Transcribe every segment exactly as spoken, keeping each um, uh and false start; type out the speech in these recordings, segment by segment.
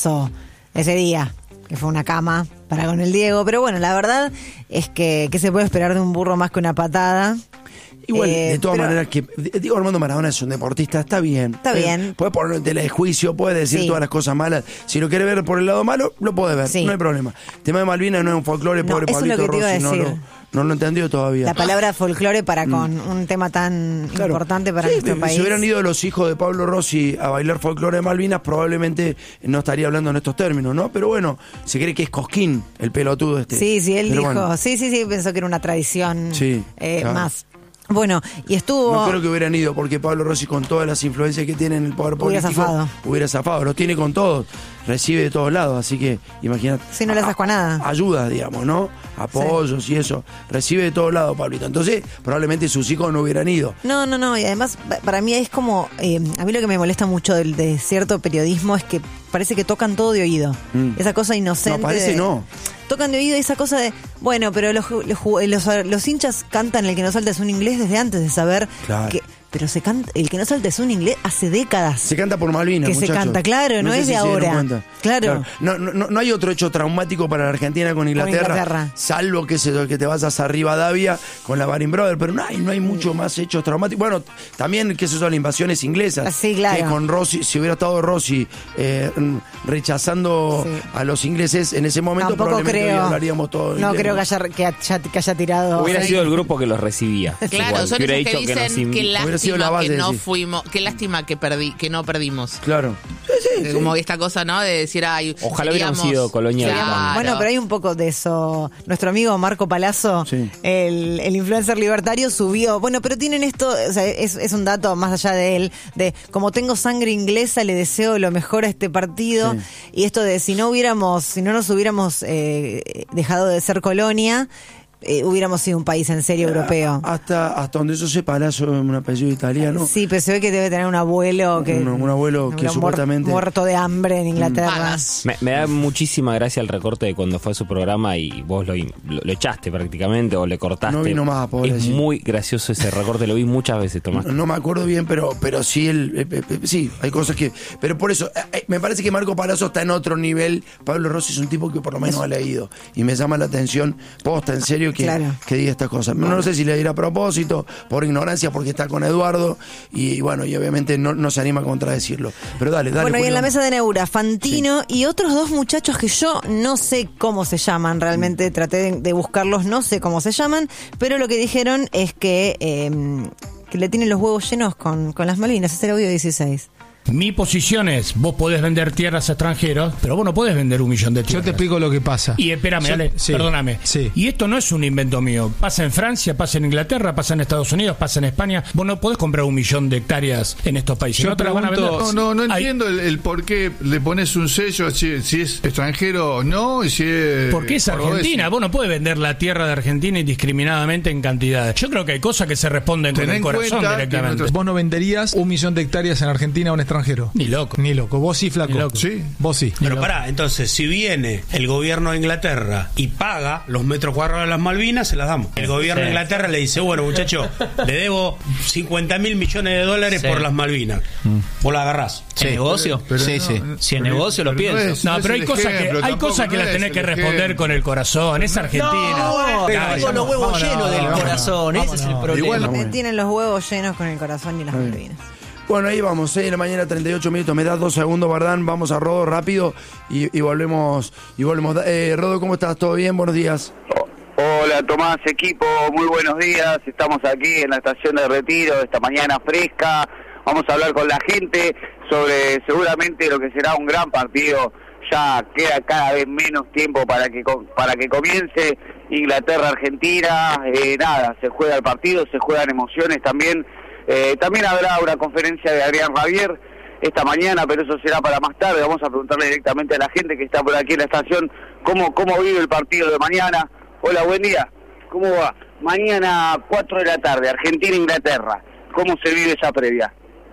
pasó ese día, que fue una cama para con el Diego. Pero bueno, la verdad es que, que se puede esperar de un burro más que una patada. Igual, eh, de todas pero, maneras, que Diego Armando Maradona es un deportista, está bien. Está bien. Puede poner en tela de juicio, puede decir Sí. todas las cosas malas. Si lo quiere ver por el lado malo, lo puede ver, Sí. no hay problema. El tema de Malvinas no es un folclore, No, pobre eso es lo Pablito que te iba a Rossi, no decir. lo, no lo entendió todavía. La palabra folclore para con mm. un tema tan Claro. importante para Sí, nuestro país. Si hubieran ido los hijos de Pablo Rossi a bailar folclore de Malvinas, probablemente no estaría hablando en estos términos, ¿no? Pero bueno, se cree que es Cosquín, el pelotudo este. Sí, sí, él Pero dijo, bueno. sí, sí, sí, pensó que era una tradición Sí, eh, claro. más. Bueno, y estuvo... No creo que hubieran ido, porque Pablo Rossi, con todas las influencias que tiene en el poder Hubiera político, zafado. hubiera zafado. Lo tiene con todos, recibe de todos lados, así que imagínate. Sí, no le asco a nada. Ayuda, digamos, ¿no? Apoyos y eso. Recibe de todos lados, Pablito. Entonces, probablemente sus hijos no hubieran ido. No, no, no, y además pa- para mí es como, eh, a mí lo que me molesta mucho del, de cierto periodismo es que parece que tocan todo de oído. Mm. Esa cosa inocente. No, parece de- no. Tocan de oído esa cosa de, bueno, pero los, los, los, los hinchas cantan El que no salta es un inglés desde antes de saber Claro. que... Pero se canta, El que no salta es un inglés hace décadas. Se canta por Malvinas, Que se muchachos. canta, claro, no sé es de si se dieron ahora. cuenta. Claro. No, no, no, no hay otro hecho traumático para la Argentina con Inglaterra, Inglaterra. salvo que, se, que te vayas a Rivadavia con la Baring Brothers, pero no hay, no hay mucho más hechos traumáticos. Bueno, también, que eso son las invasiones inglesas. Sí, claro. Que con Rossi, si hubiera estado Rossi eh, rechazando Sí. a los ingleses en ese momento, Tampoco probablemente creo. hoy hablaríamos todo. No inglés. creo que haya, que haya, que haya tirado... Hubiera Sí. sido el grupo que los recibía. Claro, Igual, son que hubiera esos que dicho que dicen nos qué in- Hubiera sido la lástima base, que no sí. fuimos, qué lástima que perdí, que no perdimos. Claro. Sí, sí, sí. Como esta cosa, ¿no? De decir, ay, Ojalá hubiéramos seríamos- sido colonia Claro. británica. Bueno, pero hay un poco de eso. Nuestro amigo Marco Palazzo, Sí. el, el influencer libertario, subió. Bueno, pero tienen esto, o sea, es, es un dato más allá de él, de como tengo sangre inglesa, le deseo lo mejor a este partido. Sí. Y esto de si no hubiéramos, si no nos hubiéramos eh, dejado de ser colonia, eh, hubiéramos sido un país en serio europeo. Hasta, hasta donde yo sé, Palazzo es un apellido italiano. Sí, pero se ve que debe tener un abuelo que Un- un abuelo que muer- supuestamente- muerto de hambre en Inglaterra. Pagas. Me, me da muchísima gracia el recorte de cuando fue a su programa y vos lo, lo, lo echaste prácticamente o le cortaste. No vino más, pobre, Es sí. muy gracioso ese recorte, lo vi muchas veces, Tomás. No, no me acuerdo bien, pero, pero sí, él, eh, eh, eh, sí, hay cosas que... Pero por eso, eh, eh, me parece que Marco Palazzo está en otro nivel. Pablo Rossi es un tipo que por lo menos ha leído. Y me llama la atención, posta, en serio, que, Claro. que diga estas cosas. No, no sé si le dirá a propósito, por ignorancia, porque está con Eduardo. Y, y bueno, y obviamente no, no se anima a contradecirlo. Pero dale, dale. Bueno, y en Julián. la mesa de Neura, Fantino y otros dos muchachos que yo no sé cómo se llaman, realmente traté de, de buscarlos, no sé cómo se llaman, pero lo que dijeron es que, eh, que le tienen los huevos llenos con, con las Malvinas, es el audio dieciséis. Mi posición es, vos podés vender tierras a extranjeros, pero vos no podés vender un millón de Yo tierras. te explico lo que pasa. Y espérame, Yo- dale, sí, perdóname. sí. Y esto no es un invento mío. Pasa en Francia, pasa en Inglaterra, pasa en Estados Unidos, pasa en España. Vos no podés comprar un millón de hectáreas en estos países. Yo no te las van a vender. pregunto- No, no, no Hay- entiendo el, el por qué le pones un sello si, si es extranjero o no, y si es. Porque es cordobés. Argentina, vos no podés vender la tierra de Argentina indiscriminadamente en cantidades. Yo creo que hay cosas que se responden con Ten el en corazón cuenta que directamente. nuestros- Vos no venderías un millón de hectáreas en Argentina a un extranjero. Ni loco. Ni loco. Vos sí, flaco. Ni loco. Sí. Vos sí. Pero pará, entonces, si viene el gobierno de Inglaterra y paga los metros cuadrados de las Malvinas, se las damos. El gobierno de Inglaterra le dice, bueno, muchacho, le debo cincuenta mil millones de dólares Sí. por las Malvinas. Vos la agarrás. ¿En negocio? Pero sí, no, sí. no, Si en pero- negocio lo pero no pienso. es- No, es pero hay el cosas ejemplo, que hay tampoco cosas que no las es tenés el que responder ejemplo. con el corazón. Es Argentina. No, Ya, tengo ya, los huevos vámonos, llenos del vámonos. corazón, ese es el Vámonos. problema. Igual- Eh, Tienen los huevos llenos con el corazón y las Malvinas. Bueno, ahí vamos, seis de la mañana, treinta y ocho minutos. Me das dos segundos, Bardán. Vamos a Rodo rápido y, y volvemos. y volvemos. Eh, Rodo, ¿cómo estás? ¿Todo bien? Buenos días. Hola Tomás, equipo, muy buenos días. Estamos aquí en la estación de Retiro, esta mañana fresca. Vamos a hablar con la gente sobre seguramente lo que será un gran partido. Ya queda cada vez menos tiempo para que com- para que comience. Inglaterra-Argentina, eh, nada, se juega el partido, se juegan emociones también. Eh, también habrá una conferencia de Adrián Javier esta mañana, pero eso será para más tarde. Vamos a preguntarle directamente a la gente que está por aquí en la estación cómo, cómo vive el partido de mañana. Hola, buen día. ¿Cómo va? Mañana cuatro de la tarde, Argentina-Inglaterra. ¿Cómo se vive esa previa?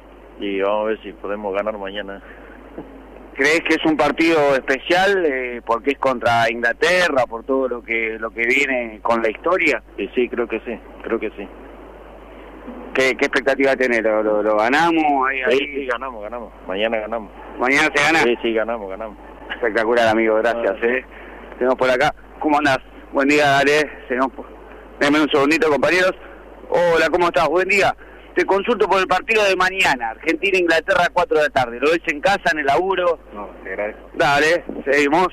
Y vamos a ver si podemos ganar mañana. ¿Crees que es un partido especial eh, porque es contra Inglaterra, por todo lo que lo que viene con la historia? Y sí, creo que sí, creo que sí. ¿Qué, qué expectativa tenés? ¿Lo, lo, lo ganamos? Ahí, Sí, ahí. sí, ganamos, ganamos. Mañana ganamos. ¿Mañana se gana? Sí, sí, ganamos, ganamos. Espectacular, amigo, gracias. ¿eh? Tenemos por acá. ¿Cómo andás? Buen día, dale. Tenemos por... Denme un segundito, compañeros. Hola, ¿cómo estás? Buen día. Te consulto por el partido de mañana. Argentina-Inglaterra, cuatro de la tarde. ¿Lo ves en casa, en el laburo? No, te agradezco. Dale, seguimos.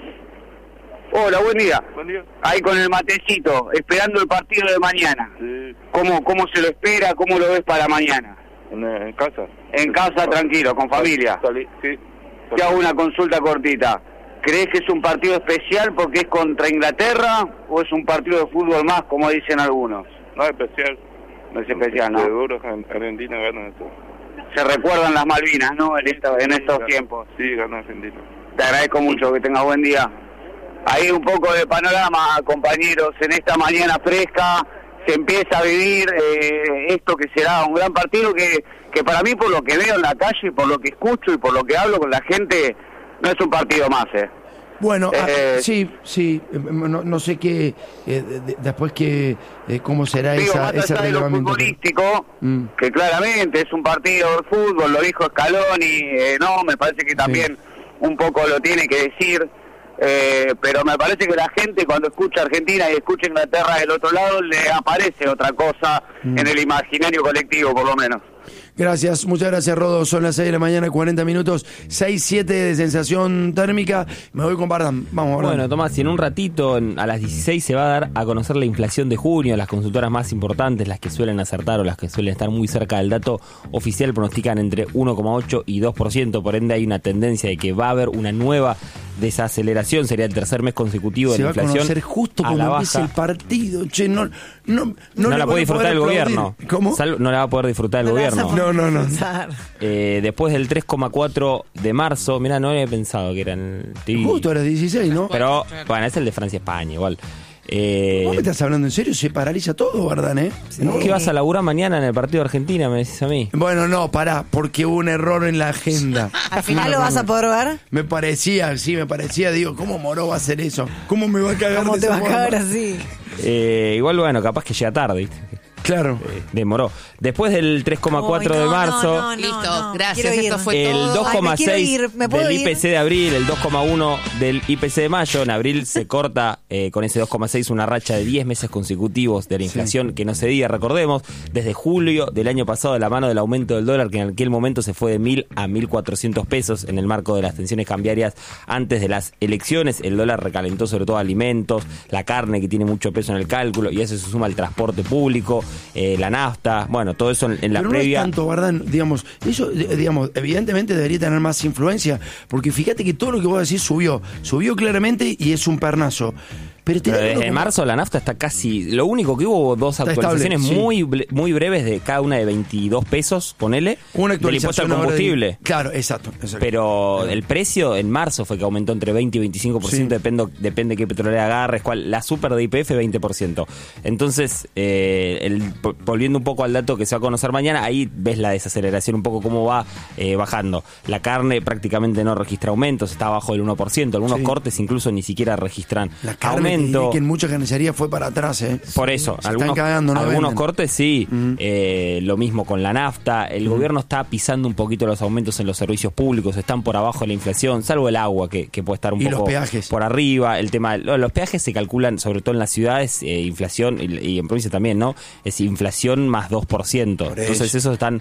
Hola, buen día. Buen día. Ahí con el matecito, esperando el partido de mañana. Sí. ¿Cómo, cómo se lo espera? ¿Cómo lo ves para mañana? ¿En, en casa? En casa, tranquilo, con familia. Salí, sí. Te hago una consulta cortita. ¿Crees que es un partido especial porque es contra Inglaterra o es un partido de fútbol más, como dicen algunos? No es especial. No es especial, ¿no? De duro, Argentina gana esto. Se recuerdan las Malvinas, ¿no? En, esta, en estos Sí, tiempos. Sí, gana Argentina. Te agradezco mucho, que tengas buen día. Ahí un poco de panorama, compañeros, en esta mañana fresca se empieza a vivir eh, esto que será un gran partido que, que para mí, por lo que veo en la calle, por lo que escucho y por lo que hablo con la gente, no es un partido más, ¿eh? Bueno, Eh, ah, sí, sí, eh, no, no sé qué, eh, de- de- después que, eh, cómo será Digo, esa, más ese allá de lo relevamiento. futbolístico, Mm. que claramente es un partido de fútbol, lo dijo Scaloni, eh, no, me parece que también un poco lo tiene que decir, eh, pero me parece que la gente cuando escucha Argentina y escucha Inglaterra del otro lado, le aparece otra cosa Mm. en el imaginario colectivo, por lo menos. Gracias, muchas gracias, Rodo. Son las seis de la mañana, cuarenta minutos, seis siete de sensación térmica. Me voy con Bardán. Vamos, Bardán. Bueno, Tomás, y en un ratito, en- a las dieciséis, se va a dar a conocer la inflación de junio. Las consultoras más importantes, las que suelen acertar o las que suelen estar muy cerca del dato oficial, pronostican entre uno coma ocho y dos por ciento. Por ende, hay una tendencia de que va a haber una nueva desaceleración. Sería el tercer mes consecutivo de Se la va a inflación. conocer justo a cuando la empiece baja. el partido. Che, no, no, no, No, le la van puede a disfrutar el poder gobierno. aplaudir. ¿Cómo? Sal- no la va a poder disfrutar el No la vas a gobierno. poder No, no, no. disfrutar. Eh, después del tres coma cuatro de marzo, mira, no había pensado que eran... sí. Justo a las dieciséis, ¿no? Pero, bueno, es el de Francia-España, igual. Eh, ¿Vos me estás hablando en serio? Se paraliza todo, Bardán, ¿eh? ¿Vos que vas a laburar mañana en el partido de Argentina, me decís a mí? Bueno, no, pará, porque hubo un error en la agenda. Al final lo vas a poder ver. Me parecía, sí, me parecía, digo, ¿cómo Moró va a hacer eso? ¿Cómo me va a cagar ¿Cómo de te esa va a forma? cagar así? Eh, igual, bueno, capaz que llega tarde, ¿viste? Claro. Eh, demoró. Después del tres coma cuatro Ay, no, de marzo, no, no, Listo, no. gracias, Quiero esto ir. fue el todo. dos coma Ay, me quiero seis ir, ¿me puedo del ir? I P C de abril, el dos coma uno del I P C de mayo. En abril se corta eh, con ese dos coma seis una racha de diez meses consecutivos de la inflación que no cedía, recordemos, desde julio del año pasado, de la mano del aumento del dólar, que en aquel momento se fue de mil a mil cuatrocientos pesos en el marco de las tensiones cambiarias antes de las elecciones. El dólar recalentó sobre todo alimentos, la carne, que tiene mucho peso en el cálculo, y a eso se suma el transporte público, eh, la nafta, bueno, todo eso en, en la Pero previa. no es tanto, Bardán, digamos, eso, eh, digamos, evidentemente debería tener más influencia, porque fíjate que todo lo que vos decís subió, subió claramente y es un pernazo. Pero, te Pero da desde como- marzo la nafta está casi... Lo único que hubo, hubo dos Está actualizaciones estable, sí. muy ble- muy breves, de cada una de veintidós pesos, ponele, Una del impuesto actualización al ahora de- combustible. Claro, exacto. exacto. Pero el precio en marzo fue que aumentó entre veinte y veinticinco por ciento, Sí. depende, depende qué petrolera agarres, cuál, la super de I P F veinte por ciento. Entonces, eh, el- po- volviendo un poco al dato que se va a conocer mañana, ahí ves la desaceleración, un poco cómo va eh, bajando. La carne prácticamente no registra aumentos, está abajo del uno por ciento. Algunos Sí. cortes incluso ni siquiera registran La carne, te aumento. diré que en muchas carnicerías fue para atrás, ¿eh? Por eso, Se algunos, están cagando, no algunos venden. cortes sí, Mm. eh, lo mismo con la nafta, el gobierno está pisando un poquito los aumentos en los servicios públicos, están por abajo de la inflación, salvo el agua que, que puede estar un Y poco los peajes. por arriba, el tema, lo- los peajes se calculan sobre todo en las ciudades, eh, inflación, y, y en provincia también, ¿no? Es inflación más dos por ciento, Por entonces eso. esos están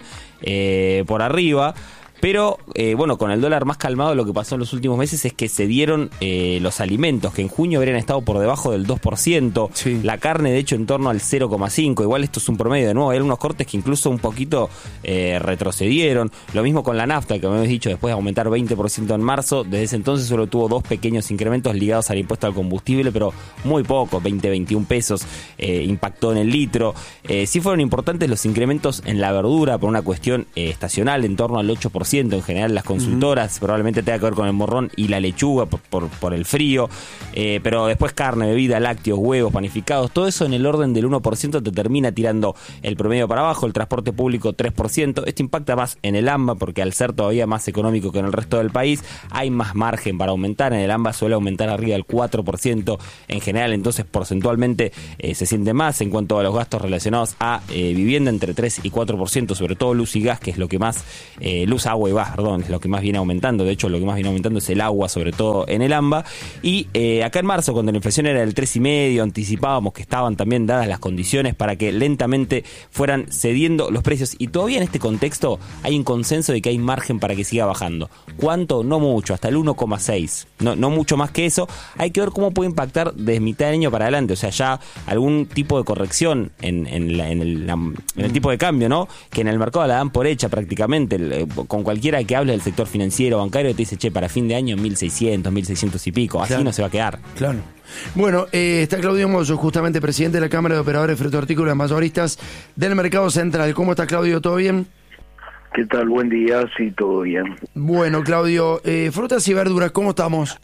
eh, por arriba. Pero, eh, bueno, con el dólar más calmado, lo que pasó en los últimos meses es que se dieron eh, los alimentos, que en junio habrían estado por debajo del dos por ciento. Sí. La carne, de hecho, en torno al cero coma cinco. Igual esto es un promedio, de nuevo. Hay algunos cortes que incluso un poquito eh, retrocedieron. Lo mismo con la nafta, que me habéis dicho, después de aumentar veinte por ciento en marzo. Desde ese entonces solo tuvo dos pequeños incrementos ligados al impuesto al combustible, pero muy poco, veinte, veintiún pesos. Eh, impactó en el litro. Eh, sí fueron importantes los incrementos en la verdura por una cuestión eh, estacional, en torno al ocho por ciento. En general las consultoras, probablemente tenga que ver con el morrón y la lechuga por, por, por el frío, eh, pero después carne, bebida, lácteos, huevos, panificados, todo eso en el orden del uno por ciento te termina tirando el promedio para abajo. El transporte público tres por ciento. Esto impacta más en el AMBA porque al ser todavía más económico que en el resto del país hay más margen para aumentar. En el AMBA suele aumentar arriba del cuatro por ciento en general, entonces porcentualmente eh, se siente más. En cuanto a los gastos relacionados a eh, vivienda, entre tres y cuatro por ciento, sobre todo luz y gas, que es lo que más, eh, luz, agua agua y gas, perdón, es lo que más viene aumentando. De hecho, lo que más viene aumentando es el agua, sobre todo en el AMBA. Y eh, acá en marzo, cuando la inflación era del tres y medio, anticipábamos que estaban también dadas las condiciones para que lentamente fueran cediendo los precios. Y todavía en este contexto hay un consenso de que hay margen para que siga bajando. ¿Cuánto? No mucho, hasta el uno coma seis. No, no mucho más que eso. Hay que ver cómo puede impactar desde mitad de año para adelante. O sea, ya algún tipo de corrección en, en, la, en, el, la, en el tipo de cambio, ¿no? Que en el mercado la dan por hecha prácticamente. El, con cualquiera que hable del sector financiero, bancario, te dice, che, para fin de año mil seiscientos, mil seiscientos y pico. Así Claro. no se va a quedar. Claro. Bueno, eh, está Claudio Mozo, justamente presidente de la Cámara de Operadores de Fruto Hortícolas Mayoristas del Mercado Central. ¿Cómo está, Claudio? ¿Todo bien? ¿Qué tal? Buen día, sí, todo bien. Bueno, Claudio, eh, frutas y verduras, ¿cómo estamos?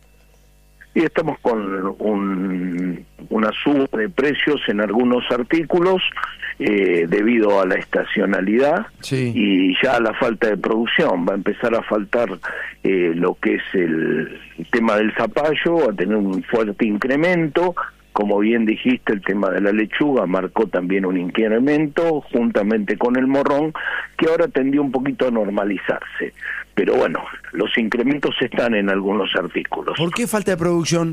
Y estamos con un, una suba de precios en algunos artículos eh, debido a la estacionalidad Sí. y ya a la falta de producción. Va a empezar a faltar eh, lo que es el, el tema del zapallo, va a tener un fuerte incremento. Como bien dijiste, el tema de la lechuga marcó también un incremento, juntamente con el morrón, que ahora tendió un poquito a normalizarse. Pero bueno, los incrementos están en algunos artículos. ¿Por qué falta de producción?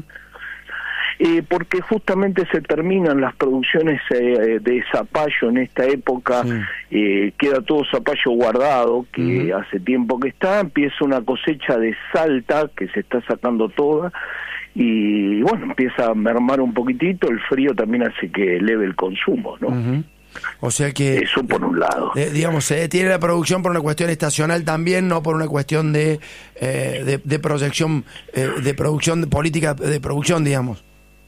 Eh, porque justamente se terminan las producciones eh, de zapallo en esta época, Sí. eh, queda todo zapallo guardado, que Ujú. hace tiempo que está, empieza una cosecha de salta, que se está sacando toda, y bueno, empieza a mermar un poquitito, el frío también hace que eleve el consumo, ¿no? Ujú. O sea que, Eso por un lado. eh, digamos, se detiene la producción por una cuestión estacional también, no por una cuestión de, eh, de, de proyección, eh, de producción, de política de producción, digamos.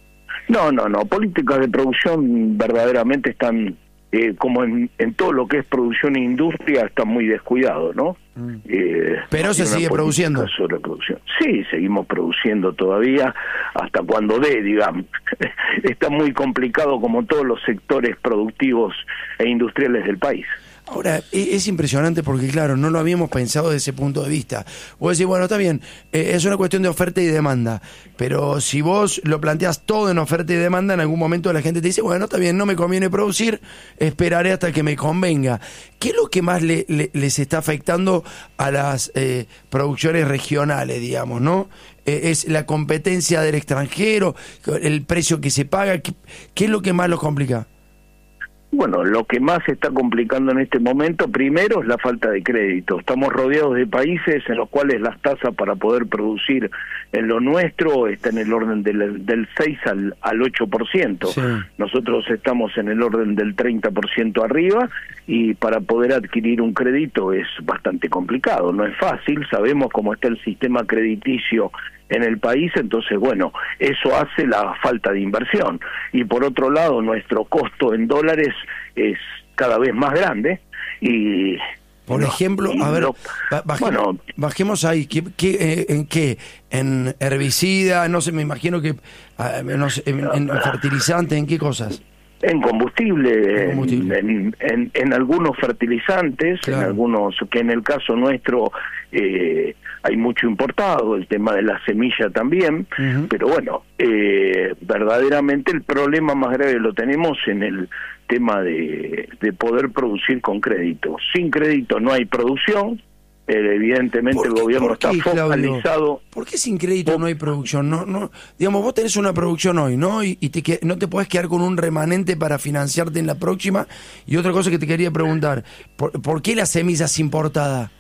No, no, no, políticas de producción verdaderamente están, eh, como en, en todo lo que es producción e industria, están muy descuidados, ¿no? Eh, Pero se hay una sigue política produciendo. sobre producción. Sí, seguimos produciendo todavía hasta cuando dé, digamos. Está muy complicado como todos los sectores productivos e industriales del país. Ahora, e- es impresionante porque, claro, no lo habíamos pensado desde ese punto de vista. Vos decís, bueno, está bien, eh, es una cuestión de oferta y demanda, pero si vos lo planteás todo en oferta y demanda, en algún momento la gente te dice, bueno, está bien, no me conviene producir, esperaré hasta que me convenga. ¿Qué es lo que más le, le- les está afectando a las eh, producciones regionales, digamos, no? Eh, ¿Es la competencia del extranjero, el precio que se paga? ¿Qué, qué es lo que más los complica? Bueno, lo que más se está complicando en este momento, primero, es la falta de crédito. Estamos rodeados de países en los cuales las tasas para poder producir en lo nuestro está en el orden del, del seis al, al ocho por ciento. Sí. Nosotros estamos en el orden del treinta por ciento arriba y para poder adquirir un crédito es bastante complicado. No es fácil, sabemos cómo está el sistema crediticio en el país, entonces bueno, eso hace la falta de inversión. Y por otro lado, nuestro costo en dólares es cada vez más grande y... Por no, ejemplo, y a ver, lo- ba- baje- bueno, bajemos ahí. ¿Qué, qué, eh, ¿En qué? ¿En herbicida? No sé, me imagino que... ah, no sé, en, en fertilizante, ¿en qué cosas? en combustible, En combustible. En, en, en algunos fertilizantes, Claro. en algunos, que en el caso nuestro eh, hay mucho importado, el tema de la semilla también, Ujú. pero bueno, eh, verdaderamente el problema más grave lo tenemos en el tema de, de poder producir con crédito. Sin crédito no hay producción, eh, evidentemente ¿Por el qué- gobierno por está qué, Claudio? focalizado. ¿Por qué sin crédito no hay producción? No, no, digamos, vos tenés una producción hoy, ¿no? Y, y te, que- no te podés quedar con un remanente para financiarte en la próxima. Y otra cosa que te quería preguntar, ¿por, por qué las semillas importadas?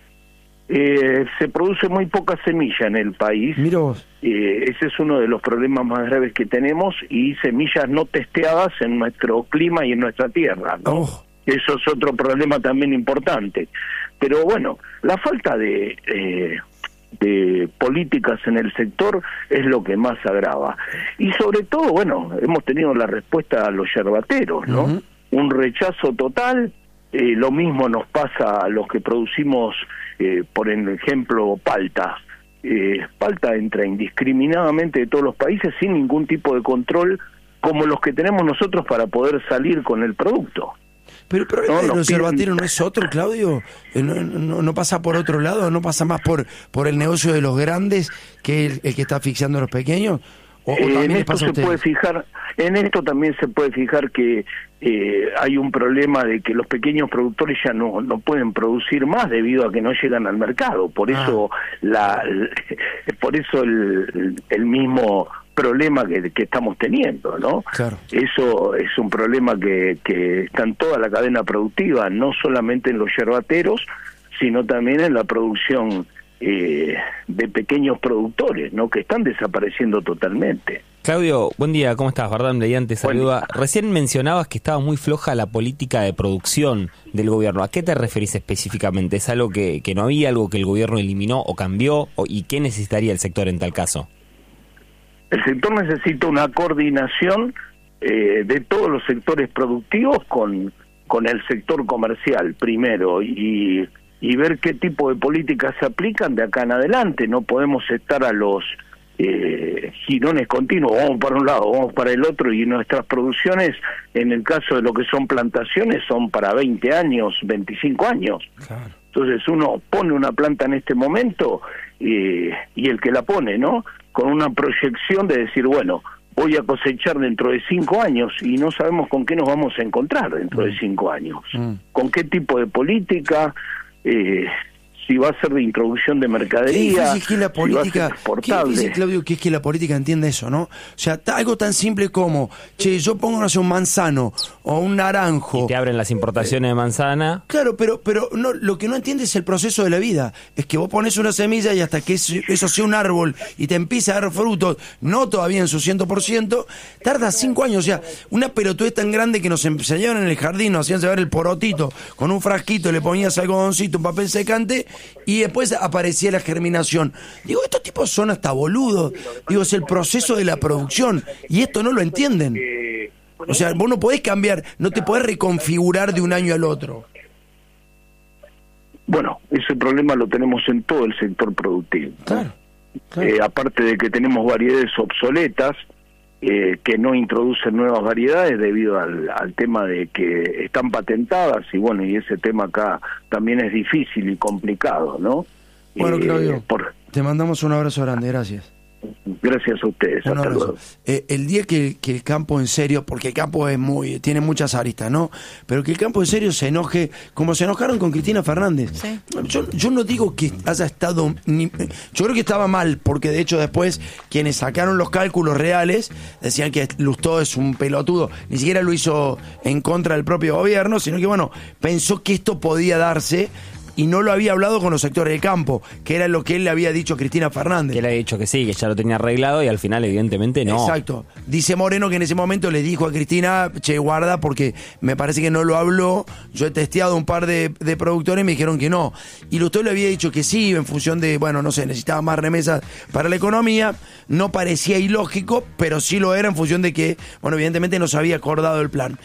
Eh, se produce muy poca semilla en el país. Mira vos. Eh, ese es uno de los problemas más graves que tenemos, y semillas no testeadas en nuestro clima y en nuestra tierra, ¿no? Oh. Eso es otro problema también importante. Pero bueno, la falta de, eh, de políticas en el sector es lo que más agrava. Y sobre todo, bueno, hemos tenido la respuesta a los yerbateros, ¿no? Ujú. Un rechazo total. Eh, lo mismo nos pasa a los que producimos, eh, por ejemplo, palta. Eh, palta entra indiscriminadamente de todos los países sin ningún tipo de control, como los que tenemos nosotros para poder salir con el producto. Pero el problema No, del nos observatorio piden- no es otro, Claudio. Eh, No, no, no pasa por otro lado, no pasa más por, por el negocio de los grandes que el, el que está asfixiando a los pequeños. ¿O, o Eh, también en les esto pasa a se ustedes? puede fijar, en esto también se puede fijar que eh, hay un problema de que los pequeños productores ya no no pueden producir más debido a que no llegan al mercado. Por Ah. eso la, por eso el, el mismo problema que, que estamos teniendo, ¿no? Claro. Eso es un problema que, que está en toda la cadena productiva, no solamente en los yerbateros, sino también en la producción eh, de pequeños productores, ¿no? Que están desapareciendo totalmente. Claudio, buen día, ¿cómo estás? Bardán Mediante te saluda. Recién mencionabas que estaba muy floja la política de producción del gobierno. ¿A qué te referís específicamente? ¿Es algo que, que no había, algo que el gobierno eliminó o cambió? O, ¿Y qué necesitaría el sector en tal caso? El sector necesita una coordinación eh, de todos los sectores productivos con, con el sector comercial primero y, y ver qué tipo de políticas se aplican de acá en adelante. No podemos estar a los eh, girones continuos, vamos para un lado, vamos para el otro, y nuestras producciones, en el caso de lo que son plantaciones, son para veinte años, veinticinco años. Claro. Entonces uno pone una planta en este momento eh, y el que la pone, ¿no? Con una proyección de decir, bueno, voy a cosechar dentro de cinco años y no sabemos con qué nos vamos a encontrar dentro mm. de cinco años. Mm. Con qué tipo de política, eh, si va a ser de introducción de mercadería, qué difícil que la política, si exportable. Qué difícil, Claudio, que es que la política entienda eso, ¿no? O sea, algo tan simple como, che, yo pongo, no sé, un manzano o un naranjo. Y te abren las importaciones eh, de manzana. Claro, pero pero no, lo que no entiende es el proceso de la vida. Es que vos pones una semilla y hasta que eso, eso sea un árbol y te empieza a dar frutos, no todavía en su cien por ciento, tarda cinco años. O sea, una pelotudez tan grande que nos enseñaron en el jardín, nos hacían llevar el porotito con un frasquito, le ponías algodoncito, un papel secante y después aparecía la germinación. Digo, estos tipos son hasta boludos. Digo, es el proceso de la producción y esto no lo entienden. O sea, vos no podés cambiar, no te podés reconfigurar de un año al otro. Bueno, ese problema lo tenemos en todo el sector productivo. Claro, claro. Eh, aparte de que tenemos variedades obsoletas, eh, que no introducen nuevas variedades debido al, al tema de que están patentadas, y bueno, y ese tema acá también es difícil y complicado, ¿no? Bueno, eh, Claudio, por... te mandamos un abrazo grande, gracias. Gracias a ustedes. Un hasta abrazo. luego. Eh, el día que, que el campo en serio, porque el campo es muy, tiene muchas aristas, ¿no? Pero que el campo en serio se enoje, como se enojaron con Cristina Fernández. Sí. Yo, yo no digo que haya estado, ni, yo creo que estaba mal, porque de hecho después quienes sacaron los cálculos reales decían que Lustó es un pelotudo. Ni siquiera lo hizo en contra del propio gobierno, sino que bueno, pensó que esto podía darse. Y no lo había hablado con los sectores del campo, que era lo que él le había dicho a Cristina Fernández. Que le había dicho que sí, que ya lo tenía arreglado y al final evidentemente no. Exacto. Dice Moreno que en ese momento le dijo a Cristina, che, guarda, porque me parece que no lo habló. Yo he testeado un par de, de productores y me dijeron que no. Y Lustó le había dicho que sí, en función de, bueno, no sé, necesitaba más remesas para la economía. No parecía ilógico, pero sí lo era en función de que, bueno, evidentemente no se había acordado el plan.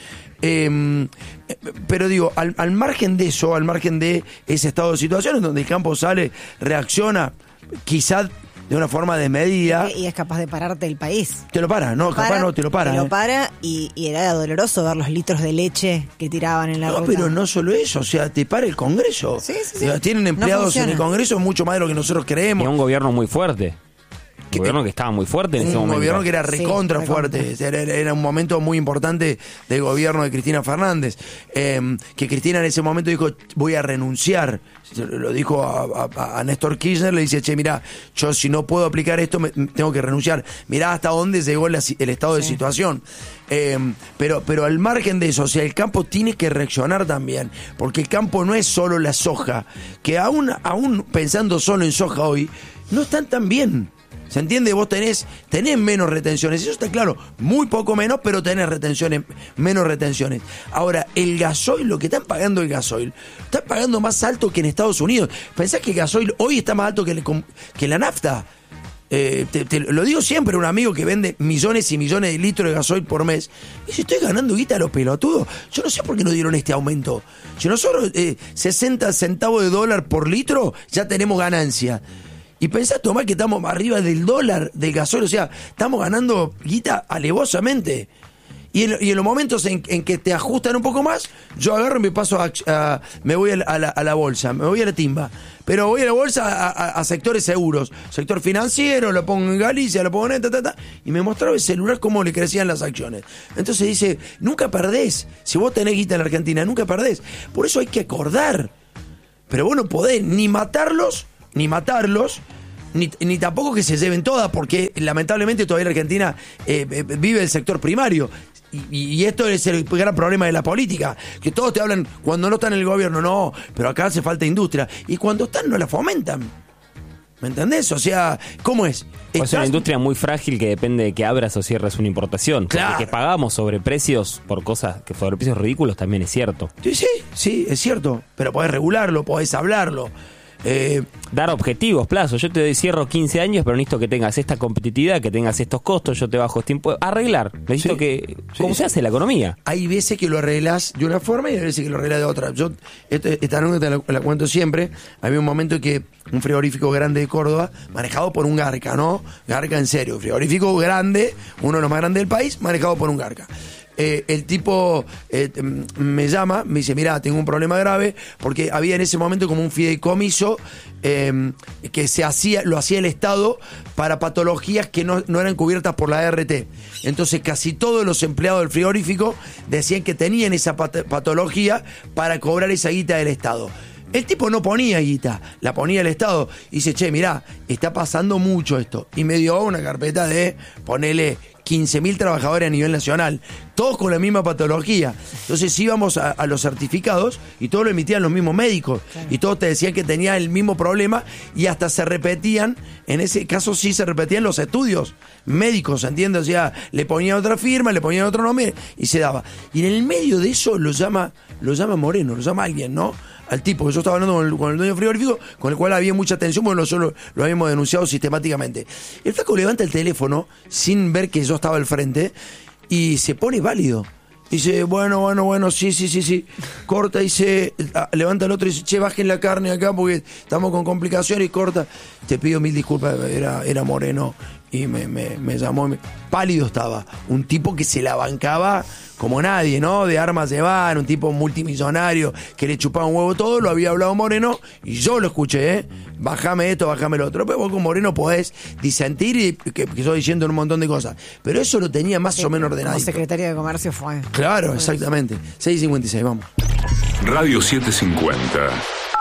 Eh, pero digo, al, al margen de eso, al margen de ese estado de situación en donde el campo sale, reacciona, quizás de una forma desmedida. Y es capaz de pararte el país. Te lo para, no, Para, capaz no te lo para. Te lo eh. para y, y era doloroso ver los litros de leche que tiraban en la No, ruta. pero no solo eso, o sea, te para el Congreso. Sí, sí, sí. Digo, tienen empleados No en el Congreso mucho más de lo que nosotros creemos. Y un gobierno muy fuerte. Un gobierno que estaba muy fuerte en ese Un momento. gobierno que era recontra Sí, fuerte. Era, era un momento muy importante del gobierno de Cristina Fernández. Eh, que Cristina en ese momento dijo, voy a renunciar. Lo dijo a, a, a Néstor Kirchner, le dice, che, mirá, yo si no puedo aplicar esto, me, tengo que renunciar. Mirá hasta dónde llegó el, el estado sí. de situación. Eh, pero, pero al margen de eso, o sea, el campo tiene que reaccionar también. Porque el campo no es solo la soja. Que aún, aún pensando solo en soja hoy, no están tan bien. ¿Se entiende? Vos tenés, tenés menos retenciones. Eso está claro. Muy poco menos, pero tenés retenciones, menos retenciones. Ahora, el gasoil, lo que están pagando el gasoil, están pagando más alto que en Estados Unidos. ¿Pensás que el gasoil hoy está más alto que, el, que la nafta? Eh, te, te lo digo siempre, un amigo que vende millones y millones de litros de gasoil por mes. Y si estoy ganando guita a los pelotudos, yo no sé por qué no dieron este aumento. Si nosotros eh, sesenta centavos de dólar por litro, ya tenemos ganancia. Y pensás, Tomás, que estamos arriba del dólar del gasoil, o sea, estamos ganando guita alevosamente. Y en, y en los momentos en, en que te ajustan un poco más, yo agarro y me paso a, a me voy a la, a, la, a la bolsa, me voy a la timba. Pero voy a la bolsa a, a, a sectores seguros. Sector financiero, lo pongo en Galicia, lo pongo en ta, ta, ta, y me mostraba el celular cómo le crecían las acciones. Entonces dice, nunca perdés. Si vos tenés guita en la Argentina, nunca perdés. Por eso hay que acordar. Pero vos no podés ni matarlos, ni matarlos, Ni, ni tampoco que se lleven todas, porque lamentablemente todavía la Argentina eh, eh, vive el sector primario. Y, y esto es el gran problema de la política, que todos te hablan cuando no están en el gobierno, no, pero acá hace falta industria. Y cuando están no la fomentan. ¿Me entendés? O sea, ¿cómo es? Es una industria muy frágil que depende de que abras o cierres una importación. Claro. Porque que pagamos sobreprecios por cosas, que sobreprecios ridículos también es cierto. Sí, sí, sí, es cierto. Pero podés regularlo, podés hablarlo. Eh, Dar objetivos, plazos. Yo te doy, cierro quince años, pero necesito que tengas esta competitividad, que tengas estos costos, yo te bajo este impuesto. Arreglar. Necesito sí, que... ¿Cómo sí, se hace la economía? Hay veces que lo arreglas de una forma y hay veces que lo arreglas de otra. Yo este, esta anécdota la, la cuento siempre. Había un momento en que un frigorífico grande de Córdoba, manejado por un Garca, ¿no? Garca en serio. Frigorífico grande, uno de los más grandes del país, manejado por un Garca. Eh, el tipo eh, me llama, me dice, mirá, tengo un problema grave, porque había en ese momento como un fideicomiso eh, que se hacía, lo hacía el Estado para patologías que no, no eran cubiertas por la A R T. Entonces casi todos los empleados del frigorífico decían que tenían esa pat- patología para cobrar esa guita del Estado. El tipo no ponía guita, la ponía el Estado. Y dice, che, mirá, está pasando mucho esto. Y me dio una carpeta de, ponele, quince mil trabajadores a nivel nacional, todos con la misma patología. Entonces íbamos a, a los certificados y todos lo emitían los mismos médicos. Claro. Y todos te decían que tenía el mismo problema y hasta se repetían, en ese caso sí se repetían los estudios médicos, ¿entiendes? O sea, le ponían otra firma, le ponían otro nombre y se daba. Y en el medio de eso lo llama, lo llama Moreno, lo llama alguien, ¿no? Al tipo, que yo estaba hablando con el, con el dueño frigorífico, con el cual había mucha tensión, porque nosotros lo, lo habíamos denunciado sistemáticamente. El flaco levanta el teléfono sin ver que yo estaba al frente y se pone válido. Dice, bueno, bueno, bueno, sí, sí, sí, sí. Corta y se levanta el otro y dice, che, bajen la carne acá porque estamos con complicaciones, y corta. Te pido mil disculpas, era, era Moreno y me, me, me llamó. Me... Pálido estaba. Un tipo que se la bancaba como nadie, ¿no? De armas de van, un tipo multimillonario que le chupaba un huevo todo, lo había hablado Moreno y yo lo escuché, ¿eh? Bájame esto, bájame lo otro. Pero vos con Moreno podés disentir y que, que estoy diciendo un montón de cosas. Pero eso lo tenía más sí, o menos ordenado. Como secretaria de Comercio fue. Claro, exactamente. seis cincuenta y seis, vamos. Radio setecientos cincuenta.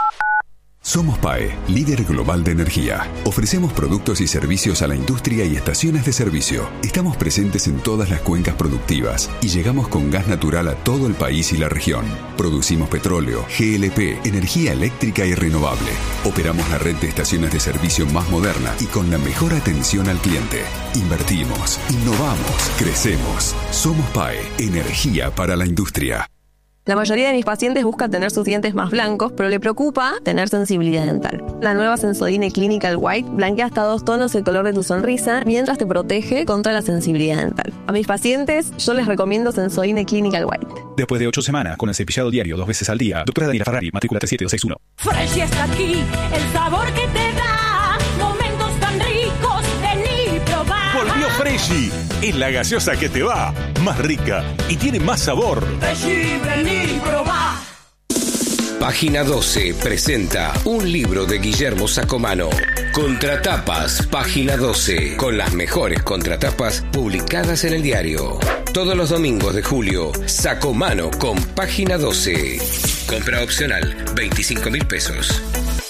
Somos P A E, líder global de energía. Ofrecemos productos y servicios a la industria y estaciones de servicio. Estamos presentes en todas las cuencas productivas y llegamos con gas natural a todo el país y la región. Producimos petróleo, G L P, energía eléctrica y renovable. Operamos la red de estaciones de servicio más moderna y con la mejor atención al cliente. Invertimos, innovamos, crecemos. Somos P A E, energía para la industria. La mayoría de mis pacientes buscan tener sus dientes más blancos, pero le preocupa tener sensibilidad dental. La nueva Sensodyne Clinical White blanquea hasta dos tonos el color de tu sonrisa mientras te protege contra la sensibilidad dental. A mis pacientes yo les recomiendo Sensodyne Clinical White. Después de ocho semanas con el cepillado diario dos veces al día, doctora Daniela Ferrari, matrícula tres siete dos seis uno. Fresh está aquí, el sabor que te da momentos tan ricos, vení y probá. Volvió Freshy, es la gaseosa que te va, más rica y tiene más sabor. Freshy, vení y probá. Página doce presenta un libro de Guillermo Sacomano. Contratapas, Página doce, con las mejores contratapas publicadas en el diario. Todos los domingos de julio, Sacomano con Página doce. Compra opcional, veinticinco mil pesos.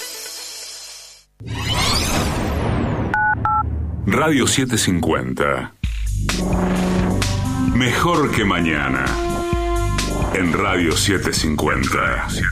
Radio setecientos cincuenta. Mejor que mañana. En Radio setecientos cincuenta.